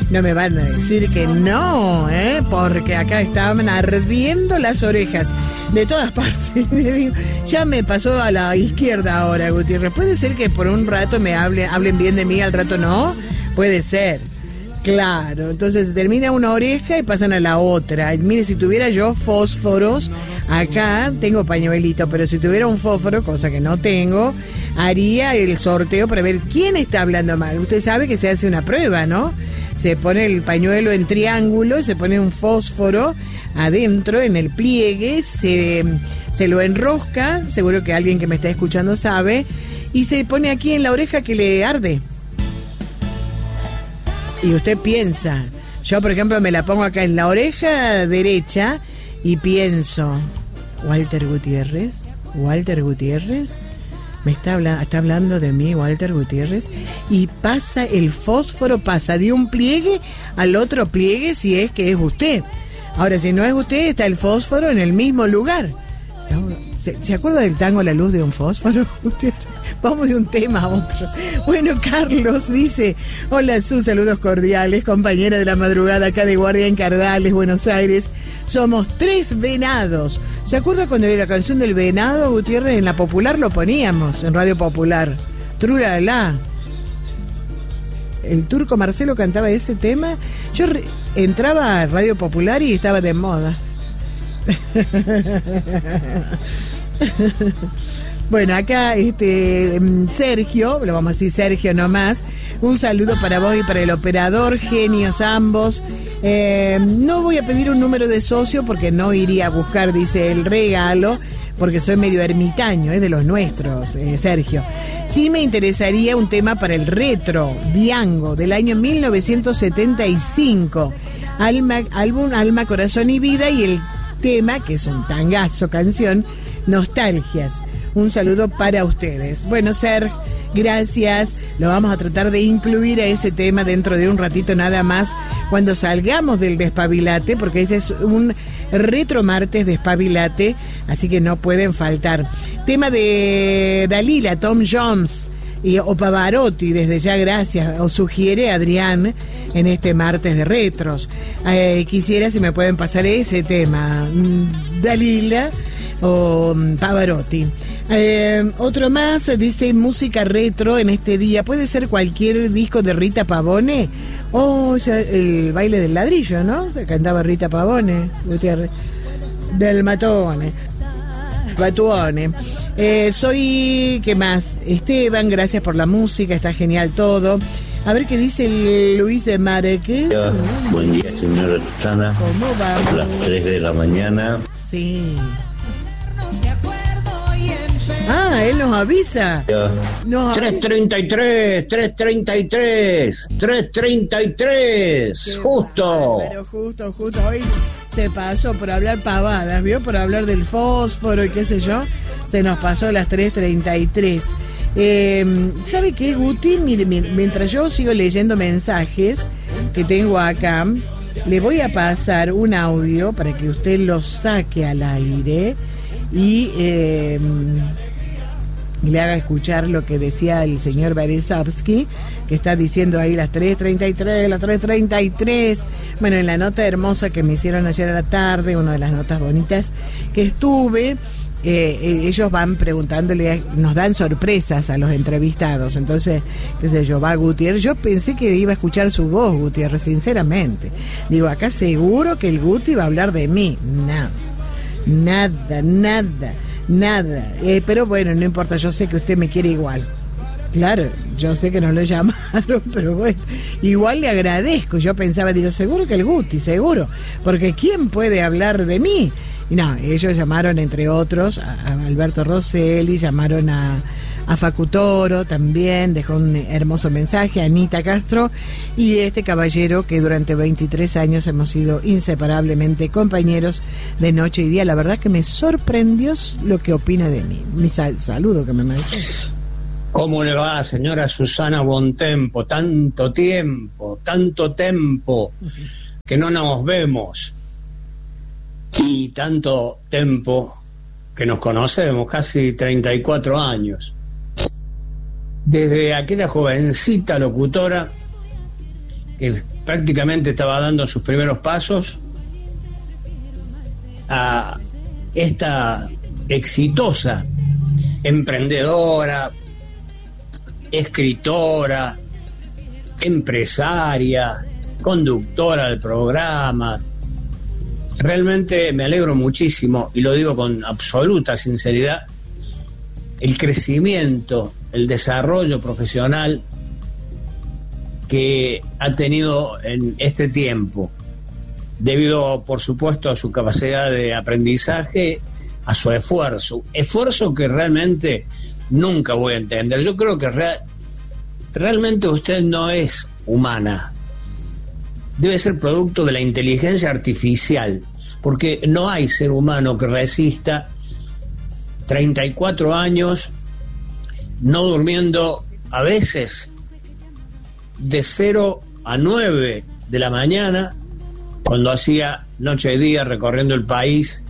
No me van a decir que no, porque acá estaban ardiendo las orejas de todas partes. Ya me pasó a la izquierda ahora, Gutiérrez. ¿Puede ser que por un rato me hablen bien de mí, al rato no? Puede ser. Claro, entonces termina una oreja y pasan a la otra. Mire, si tuviera yo fósforos, acá tengo pañuelito, pero si tuviera un fósforo, cosa que no tengo, haría el sorteo para ver quién está hablando mal. Usted sabe que se hace una prueba, ¿no? Se pone el pañuelo en triángulo, se pone un fósforo adentro en el pliegue, se lo enrosca, seguro que alguien que me está escuchando sabe, y se pone aquí en la oreja que le arde. Y usted piensa, yo por ejemplo me la pongo acá en la oreja derecha y pienso, Walter Gutiérrez, me está hablando de mí, Walter Gutiérrez, y pasa el fósforo, pasa de un pliegue al otro pliegue si es que es usted. Ahora, si no es usted, está el fósforo en el mismo lugar. ¿Se acuerda del tango La luz de un fósforo? Vamos de un tema a otro. Bueno, Carlos dice: hola, Su, saludos cordiales, compañera de la madrugada acá de guardia en Cardales, Buenos Aires. Somos 3 venados. ¿Se acuerda cuando la canción del venado, Gutiérrez? En la Popular lo poníamos, en Radio Popular. Trulala. El turco Marcelo cantaba ese tema. Yo entraba a Radio Popular y estaba de moda. Bueno, acá Sergio, lo vamos a decir Sergio nomás, un saludo para vos y para el operador, genios ambos. No voy a pedir un número de socio porque no iría a buscar, dice, el regalo, porque soy medio ermitaño, es de los nuestros, Sergio. Sí me interesaría un tema para el retro, Diango, del año 1975, álbum Alma, Corazón y Vida, y el tema, que es un tangazo, canción, Nostalgias. Un saludo para ustedes. Bueno, Ser, gracias. Lo vamos a tratar de incluir a ese tema dentro de un ratito nada más, cuando salgamos del Despabilate, porque ese es un retro martes Despabilate, así que no pueden faltar. Tema de Dalila, Tom Jones o Pavarotti, desde ya gracias, o sugiere Adrián en este martes de retros. Quisiera si me pueden pasar ese tema, Dalila o Pavarotti. Otro más, dice música retro en este día. ¿Puede ser cualquier disco de Rita Pavone? O sea, el baile del ladrillo, ¿no? Se cantaba Rita Pavone, del Matone. Batuone. Soy, ¿qué más? Esteban, gracias por la música, está genial todo. A ver qué dice el Luis de Márquez. Buen día, señora Susana. ¿Cómo vamos? A las 3 de la mañana. Sí. Ah, él nos avisa. 333, justo. Pero justo, hoy se pasó por hablar pavadas, ¿vio? Por hablar del fósforo y qué sé yo, se nos pasó las 3:33. ¿Sabe qué, Guti? Mire, mientras yo sigo leyendo mensajes que tengo acá, le voy a pasar un audio para que usted lo saque al aire y le haga escuchar lo que decía el señor Berezovsky, que está diciendo ahí las 3:33. Bueno, en la nota hermosa que me hicieron ayer a la tarde, una de las notas bonitas que estuve, ellos van preguntándole, nos dan sorpresas a los entrevistados. Entonces, qué sé yo, va Gutiérrez. Yo pensé que iba a escuchar su voz, Gutiérrez, sinceramente. Digo, acá seguro que el Guti va a hablar de mí. Nada, pero bueno, no importa, yo sé que usted me quiere igual. Claro, yo sé que no lo llamaron, pero bueno, igual le agradezco. Yo pensaba, digo, seguro que el Guti, seguro, porque ¿quién puede hablar de mí? Y no, ellos llamaron, entre otros, a Alberto Rosselli, llamaron a Facu Toro también, dejó un hermoso mensaje, a Anita Castro, y este caballero que durante 23 años hemos sido inseparablemente compañeros de noche y día. La verdad que me sorprendió lo que opina de mí. Mi saludo que me mandó. ¿Cómo le va, señora Susana Bontempo? Tanto tiempo que no nos vemos, y tanto tiempo que nos conocemos, casi 34 años. Desde aquella jovencita locutora que prácticamente estaba dando sus primeros pasos, a esta exitosa emprendedora, escritora, empresaria, conductora del programa. Realmente me alegro muchísimo, y lo digo con absoluta sinceridad, el crecimiento, el desarrollo profesional que ha tenido en este tiempo, debido, por supuesto, a su capacidad de aprendizaje, a su esfuerzo que realmente nunca voy a entender. Yo creo que realmente usted no es humana, debe ser producto de la inteligencia artificial, porque no hay ser humano que resista 34 años no durmiendo, a veces de 0 a 9 de la mañana, cuando hacía noche y día recorriendo el país,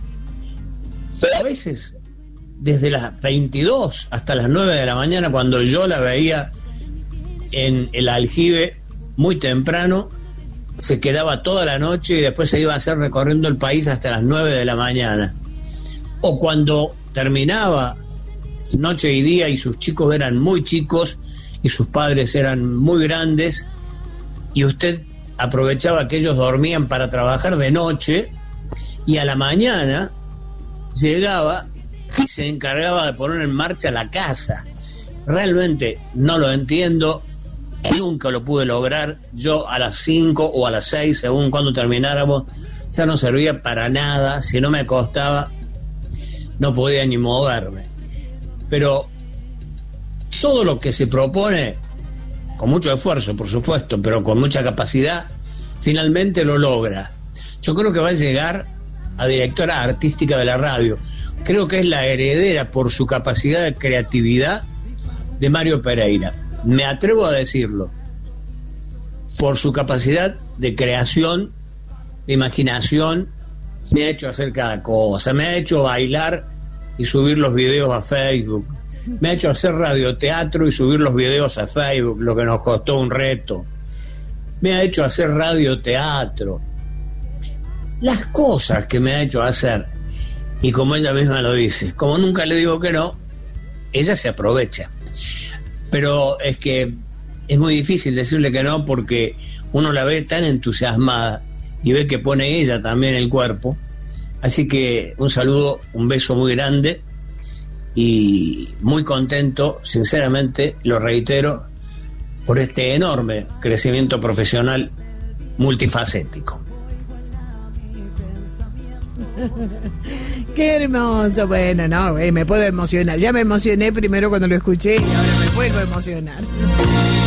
a veces desde las 22 hasta las 9 de la mañana, cuando yo la veía en el aljibe muy temprano, se quedaba toda la noche y después se iba a hacer recorriendo el país hasta las 9 de la mañana. O cuando terminaba noche y día y sus chicos eran muy chicos y sus padres eran muy grandes, y usted aprovechaba que ellos dormían para trabajar de noche, y a la mañana llegaba y se encargaba de poner en marcha la casa. Realmente no lo entiendo, nunca lo pude lograr. Yo a las 5 o a las 6, según cuando termináramos, ya no servía para nada. Si no me acostaba, no podía ni moverme. Pero todo lo que se propone, con mucho esfuerzo, por supuesto, pero con mucha capacidad, finalmente lo logra. Yo creo que va a llegar a directora artística de la radio. Creo que es la heredera, por su capacidad de creatividad, de Mario Pereira. Me atrevo a decirlo, por su capacidad de creación, de imaginación. Me ha hecho hacer cada cosa, me ha hecho bailar y subir los videos a Facebook, me ha hecho hacer radioteatro y subir los videos a Facebook, lo que nos costó un reto, me ha hecho hacer radioteatro, las cosas que me ha hecho hacer. Y como ella misma lo dice, como nunca le digo que no, ella se aprovecha. Pero es que es muy difícil decirle que no, porque uno la ve tan entusiasmada y ve que pone ella también el cuerpo. Así que un saludo, un beso muy grande y muy contento, sinceramente, lo reitero, por este enorme crecimiento profesional multifacético. Qué hermoso. Bueno, no, me puedo emocionar. Ya me emocioné primero cuando lo escuché y ahora me vuelvo a emocionar.